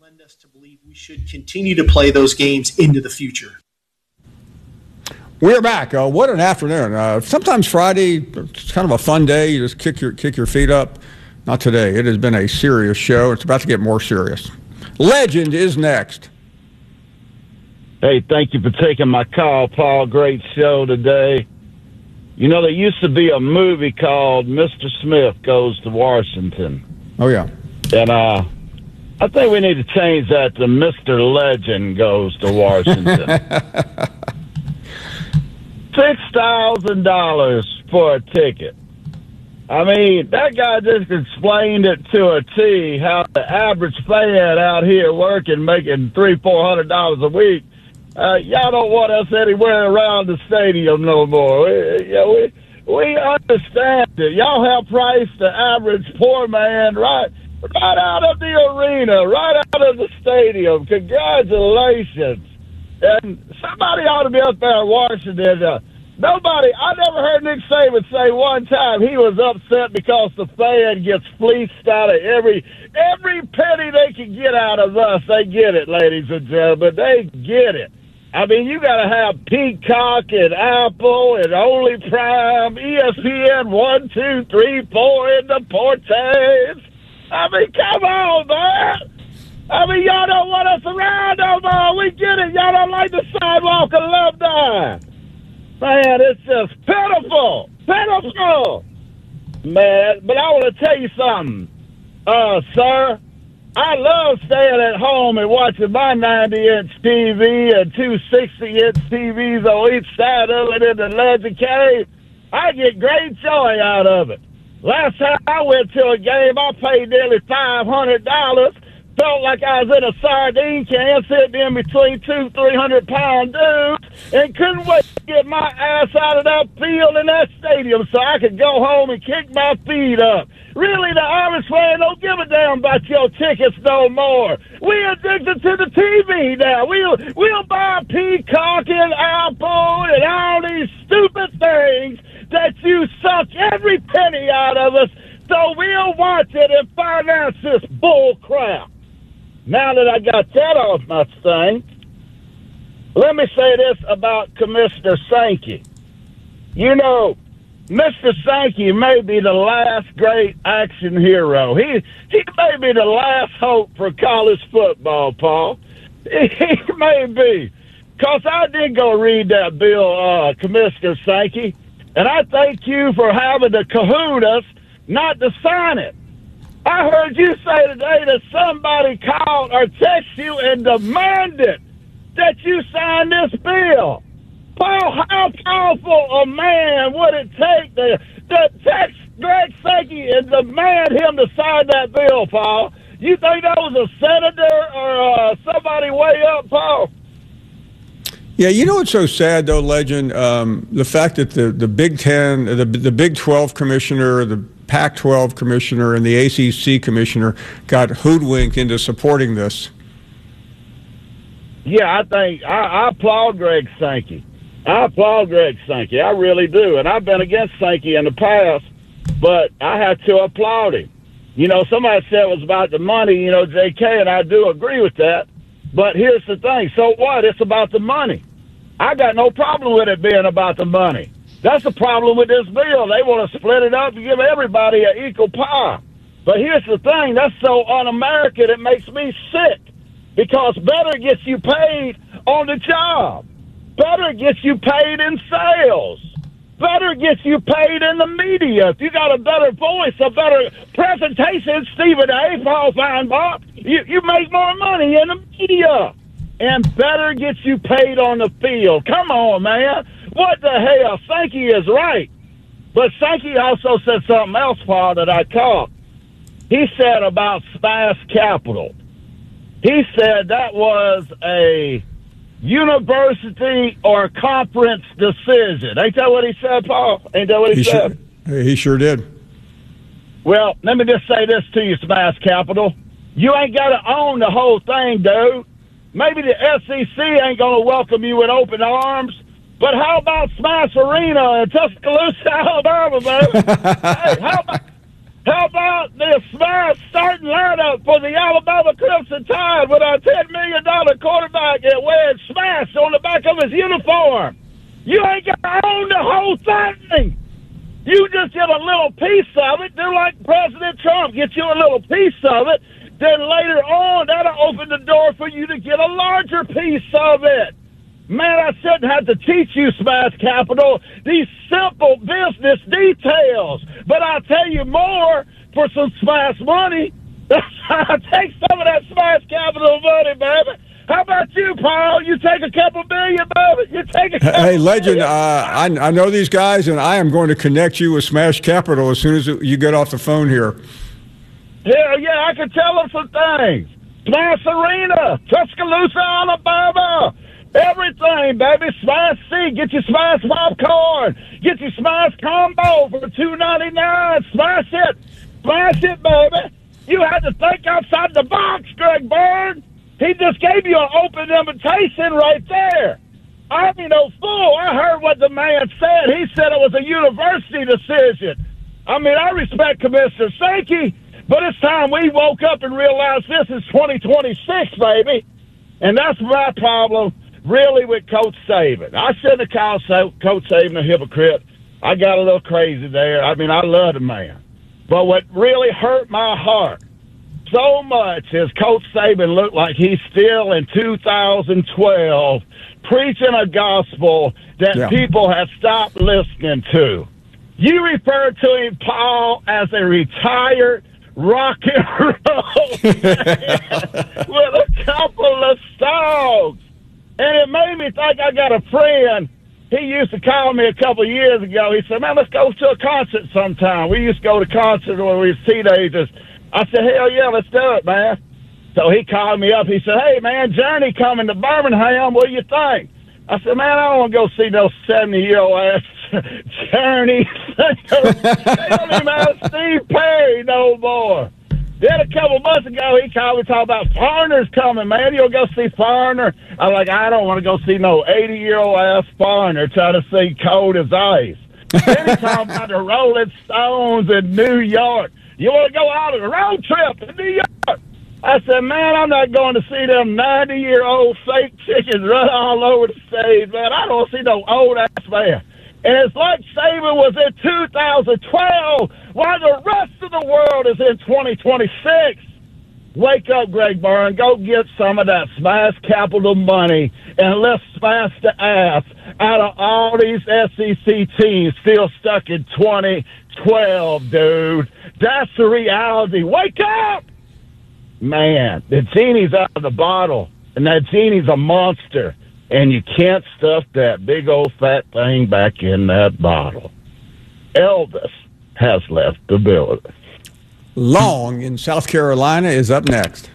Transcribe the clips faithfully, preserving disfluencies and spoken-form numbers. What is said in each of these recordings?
lend us to believe we should continue to play those games into the future. We're back. Uh, what an afternoon. Uh, sometimes Friday, it's kind of a fun day. You just kick your kick your feet up. Not today. It has been a serious show. It's about to get more serious. Legend is next. Hey, thank you for taking my call, Paul. Great show today. You know, there used to be a movie called Mister Smith Goes to Washington. Oh, yeah. And uh, I think we need to change that to Mister Legend Goes to Washington. six thousand dollars for a ticket. I mean, that guy just explained it to a T, how the average fan out here working, making three, four hundred dollars a week, uh, y'all don't want us anywhere around the stadium no more. We, you know, we, we understand it. Y'all have priced the average poor man right, right out of the arena, right out of the stadium. Congratulations. And somebody ought to be up there in Washington. Uh, nobody, I never heard Nick Saban say one time he was upset because the fan gets fleeced out of every every penny they can get out of us. They get it, ladies and gentlemen. They get it. I mean, you got to have Peacock and Apple and Only Prime, E S P N one, two, three, four in the Portes. I mean, come on, man. I mean, y'all don't want us around no more. We get it. Y'all don't like the sidewalk alumni. Man, it's just pitiful. Pitiful. Man, but I want to tell you something. Uh, sir, I love staying at home and watching my ninety-inch T V and two sixty-inch T Vs on each side of it in the Legend Cave. I get great joy out of it. Last time I went to a game, I paid nearly five hundred dollars. Felt like I was in a sardine can sitting in between two, three hundred pound dudes, and couldn't wait to get my ass out of that field in that stadium so I could go home and kick my feet up. Really, the Irish fan don't give a damn about your tickets no more. We addicted to the T V now. We'll we'll buy Peacock and Apple and all these stupid things that you suck every penny out of us, so we'll watch it and finance this bull crap. Now that I got that off my thing, let me say this about Commissioner Sankey. You know, Mister Sankey may be the last great action hero. He he may be the last hope for college football, Paul. He may be. Because I did go read that bill, uh, Commissioner Sankey, and I thank you for having the kahunas not to sign it. I heard you say today that somebody called or texted you and demanded that you sign this bill. Paul, how powerful a man would it take to, to text Greg Sankey and demand him to sign that bill, Paul? You think that was a senator or uh, somebody way up, Paul? Yeah, you know what's so sad, though, Legend? Um, the fact that the, the Big Ten, the, the Big twelve commissioner, the Pac twelve commissioner, and the A C C commissioner got hoodwinked into supporting this. Yeah, I think, I, I applaud Greg Sankey. I applaud Greg Sankey. I really do. And I've been against Sankey in the past, but I had to applaud him. You know, somebody said it was about the money, you know, J K, and I do agree with that. But here's the thing. So what? It's about the money. I got no problem with it being about the money. That's the problem with this bill. They want to split it up and give everybody an equal pie. But here's the thing. That's so un-American, it makes me sick. Because better gets you paid on the job. Better gets you paid in sales. Better gets you paid in the media. If you got a better voice, a better presentation, Stephen A., Paul Feinbach, you, you make more money in the media. And better gets you paid on the field. Come on, man. What the hell? Sankey is right. But Sankey also said something else, Paul, that I caught. He said about Spice Capital. He said that was a university or conference decision. Ain't that what he said, Paul? Ain't that what he, he said? Sure, he sure did. Well, let me just say this to you, Spice Capital. You ain't got to own the whole thing, dude. Maybe the S E C ain't going to welcome you with open arms, but how about Spice Arena in Tuscaloosa, Alabama, man? Hey, how about, How about the smash starting lineup for the Alabama Crimson Tide with our ten million dollars quarterback and wearing smash on the back of his uniform? You ain't got to own the whole thing. You just get a little piece of it. Do like President Trump, get you a little piece of it. Then later on, that'll open the door for you to get a larger piece of it. Man, I shouldn't have to teach you, Smash Capital, these simple business details. But I'll tell you more for some Smash money. I'll take some of that Smash Capital money, baby. How about you, Paul? You take a couple billion, baby. You take a couple Hey, Legend, billion. uh, I, I know these guys, and I am going to connect you with Smash Capital as soon as you get off the phone here. Hell yeah, I can tell them some things. Smash Arena, Tuscaloosa, Alabama. Everything, baby. Smash C. Get your Smash popcorn. Get your Smash combo for two ninety-nine. Smash it. Smash it, baby. You had to think outside the box, Greg Byrne. He just gave you an open invitation right there. I ain't no fool. I heard what the man said. He said it was a university decision. I mean, I respect Commissioner Sankey, but it's time we woke up and realized this is twenty twenty-six, baby. And that's my problem, really, with Coach Saban. I shouldn't have called Coach Saban a hypocrite. I got a little crazy there. I mean, I love the man. But what really hurt my heart so much is Coach Saban looked like he's still in two thousand twelve preaching a gospel that yeah. people have stopped listening to. You refer to him, Paul, as a retired rock and roll with a couple of songs. And it made me think I got a friend. He used to call me a couple of years ago. He said, man, let's go to a concert sometime. We used to go to concerts when we were teenagers. I said, hell yeah, let's do it, man. So he called me up. He said, hey, man, Journey coming to Birmingham. What do you think? I said, man, I don't want to go see no seventy-year-old ass Journey. They don't even have Steve Perry no more. Then a couple months ago, he called me talking about foreigners coming, man. You'll go see Foreigner? I'm like, I don't want to go see no eighty-year-old ass foreigner trying to see Cold as Ice. Then he talking about the Rolling Stones in New York. You want to go out on a road trip to New York? I said, man, I'm not going to see them ninety-year-old fake chickens run all over the stage, man. I don't see no old-ass man. And it's like Saban was in two thousand twelve while the rest of the world is in twenty twenty-six. Wake up, Greg Byrne. Go get some of that Smash Capital money, and let's smash the ass out of all these S E C teams still stuck in twenty twelve, dude. That's the reality. Wake up! Man, the genie's out of the bottle, and that genie's a monster, and you can't stuff that big old fat thing back in that bottle. Elvis has left the building. Long in South Carolina is up next.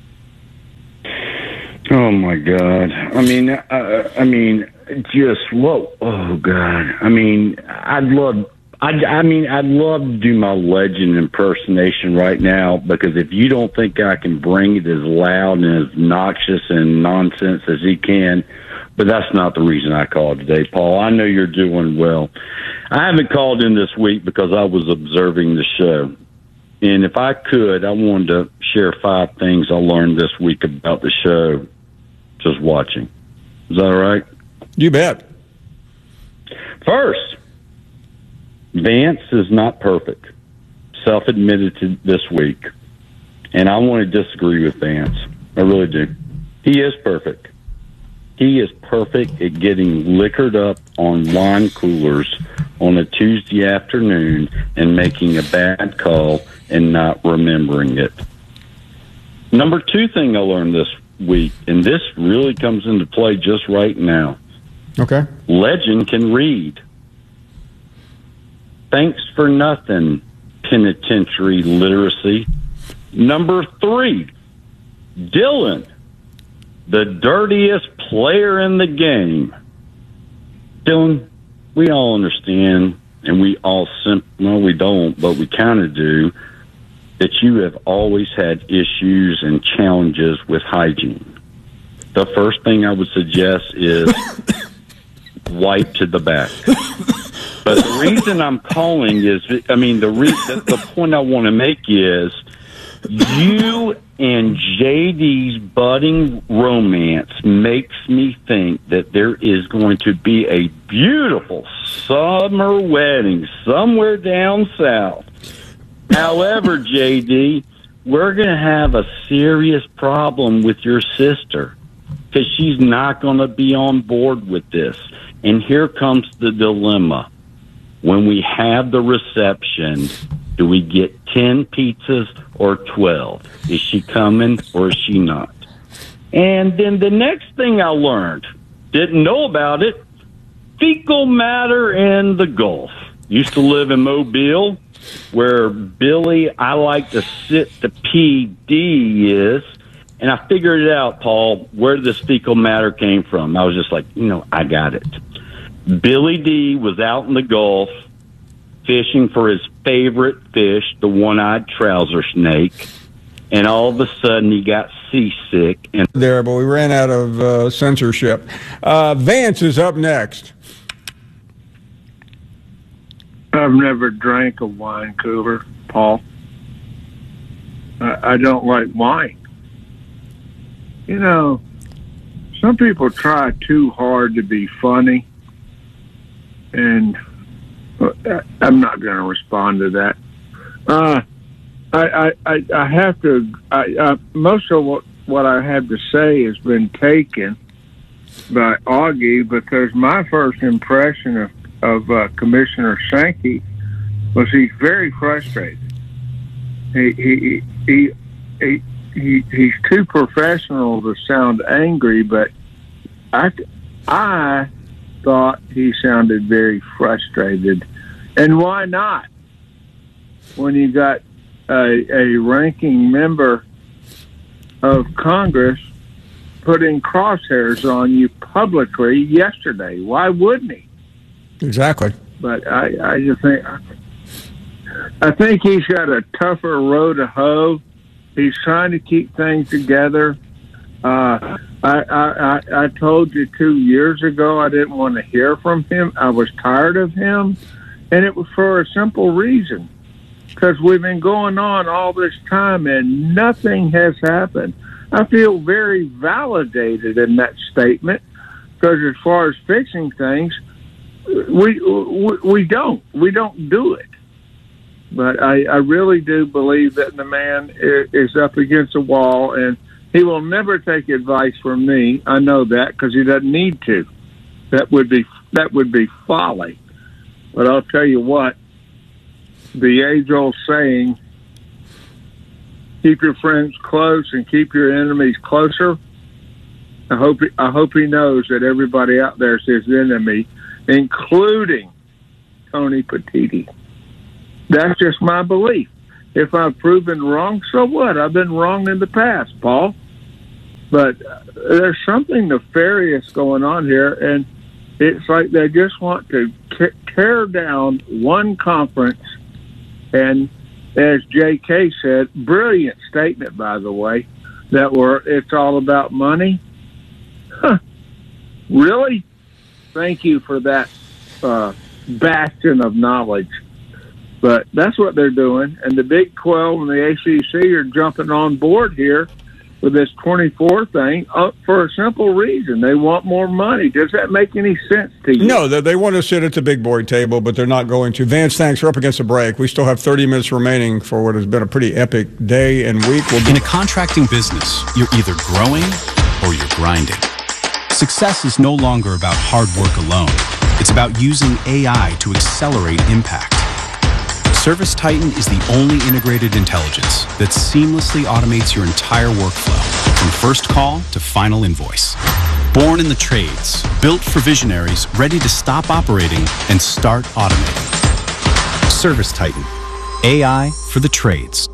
Oh my God! I mean, uh, I mean, just what? Oh God! I mean, I'd love. I, I mean, I'd love to do my Legend impersonation right now, because if you don't think I can bring it as loud and as noxious and nonsense as he can, but that's not the reason I called today, Paul. I know you're doing well. I haven't called in this week because I was observing the show. And if I could, I wanted to share five things I learned this week about the show just watching. Is that all right? You bet. First, Vance is not perfect. Self-admitted to this week. And I want to disagree with Vance. I really do. He is perfect. He is perfect at getting liquored up on wine coolers on a Tuesday afternoon and making a bad call and not remembering it. Number two thing I learned this week, and this really comes into play just right now. Okay. Legend can read. Thanks for nothing, penitentiary literacy. Number three, Dylan, the dirtiest player in the game. Dylan, we all understand, and we all, sim- well, we don't, but we kind of do, that you have always had issues and challenges with hygiene. The first thing I would suggest is wipe to the back. But the reason I'm calling is, I mean, the re- the, the point I want to make is you and J D's budding romance makes me think that there is going to be a beautiful summer wedding somewhere down south. However, J D, we're going to have a serious problem with your sister because she's not going to be on board with this. And here comes the dilemma. When we have the reception, do we get ten pizzas or twelve? Is she coming or is she not? And then the next thing I learned, didn't know about it, fecal matter in the Gulf. Used to live in Mobile, where Billy, I like to sit the P D is, and I figured it out, Paul, where this fecal matter came from. I was just like, you know, I got it. Billy D was out in the Gulf fishing for his favorite fish, the one-eyed trouser snake, and all of a sudden he got seasick. And there, but we ran out of uh, censorship. Uh, Vance is up next. I've never drank a wine cooler, Paul. I, I don't like wine. You know, some people try too hard to be funny, and I'm not going to respond to that. Uh, I, I, I have to. I, uh, most of what, what I have to say has been taken by Augie, because my first impression of of uh, Commissioner Sankey was he's very frustrated. He he he he, he he's too professional to sound angry, but I I thought he sounded very frustrated. And why not? When you got a, a ranking member of Congress putting crosshairs on you publicly yesterday, why wouldn't he? Exactly. But I, I just think I think he's got a tougher row to hoe. He's trying to keep things together. Uh, I, I, I, I told you two years ago I didn't want to hear from him. I was tired of him, and it was for a simple reason. Because we've been going on all this time and nothing has happened. I feel very validated in that statement, because as far as fixing things, We, we we don't we don't do it, but I, I really do believe that the man is up against a wall, and he will never take advice from me. I know that, because he doesn't need to. That would be that would be folly. But I'll tell you what, the age-old saying, "Keep your friends close and keep your enemies closer." I hope I hope he knows that everybody out there is his enemy, including Tony Petitti. That's just my belief. If I've proven wrong, so what? I've been wrong in the past, Paul. But there's something nefarious going on here, and it's like they just want to tear down one conference. And as J K said, brilliant statement, by the way, that we're, it's all about money. Huh. Really? Thank you for that uh, bastion of knowledge. But that's what they're doing. And the Big twelve and the A C C are jumping on board here with this twenty-four thing uh, for a simple reason. They want more money. Does that make any sense to you? No, they, they want to sit at the big boy table, but they're not going to. Vance, thanks. We're up against a break. We still have thirty minutes remaining for what has been a pretty epic day and week. We'll be- In a contracting business, you're either growing or you're grinding. Success is no longer about hard work alone. It's about using A I to accelerate impact. ServiceTitan is the only integrated intelligence that seamlessly automates your entire workflow, from first call to final invoice. Born in the trades, built for visionaries ready to stop operating and start automating. ServiceTitan, A I for the trades.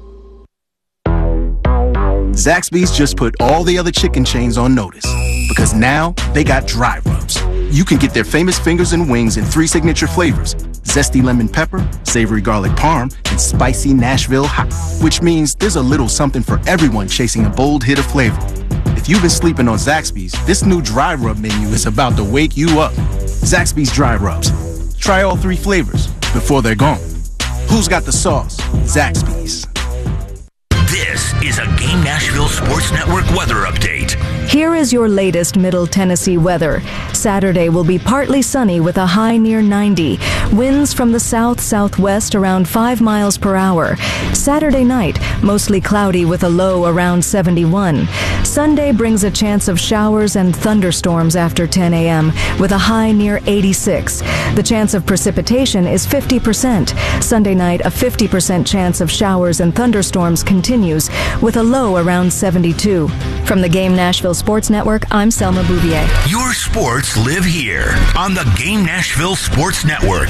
Zaxby's just put all the other chicken chains on notice, because now they got dry rubs. You can get their famous fingers and wings in three signature flavors: zesty lemon pepper, savory garlic parm, and spicy Nashville hot, which means there's a little something for everyone chasing a bold hit of flavor. If you've been sleeping on Zaxby's, this new dry rub menu is about to wake you up. Zaxby's Dry Rubs. Try all three flavors before they're gone. Who's got the sauce? Zaxby's. This is a Game Nashville Sports Network weather update. Here is your latest Middle Tennessee weather. Saturday will be partly sunny with a high near ninety. Winds from the south-southwest around five miles per hour. Saturday night, mostly cloudy with a low around seventy-one. Sunday brings a chance of showers and thunderstorms after ten a.m. with a high near eighty-six. The chance of precipitation is fifty percent. Sunday night, a fifty percent chance of showers and thunderstorms continues with a low around seventy-two. From the Game Nashville Sports Network, I'm Selma Bouvier. Your sports live here on the Game Nashville Sports Network.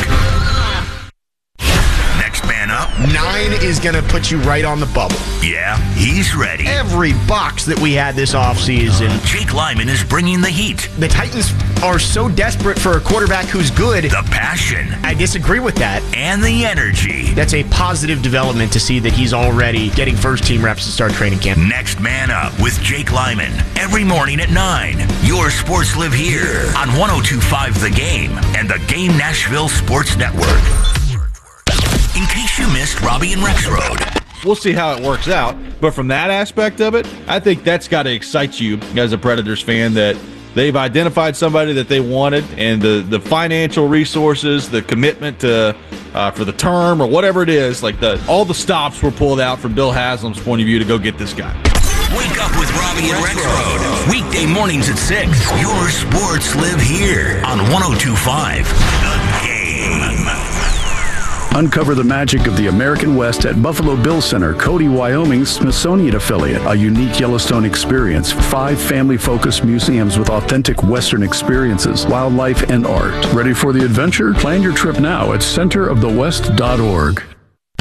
Next man up. Nine is going to put you right on the bubble. Yeah, he's ready. Every box that we had this offseason. Jake Lyman is bringing the heat. The Titans are so desperate for a quarterback who's good. The passion. I disagree with that. And the energy. That's a positive development to see that he's already getting first-team reps to start training camp. Next man up with Jake Lyman. Every morning at nine. Your sports live here on one oh two point five The Game and the Game Nashville Sports Network. In case you missed Robbie and Rexroad. We'll see how it works out. But from that aspect of it, I think that's got to excite you as a Predators fan, that they've identified somebody that they wanted, and the, the financial resources, the commitment to uh, for the term or whatever it is, like the all the stops were pulled out from Bill Haslam's point of view to go get this guy. Wake up with Robbie and Rexroad. Weekday mornings at six. Your sports live here on one oh two point five The Game. Uncover the magic of the American West at Buffalo Bill Center, Cody, Wyoming's Smithsonian affiliate. A unique Yellowstone experience. Five family-focused museums with authentic Western experiences, wildlife, and art. Ready for the adventure? Plan your trip now at center of the west dot org.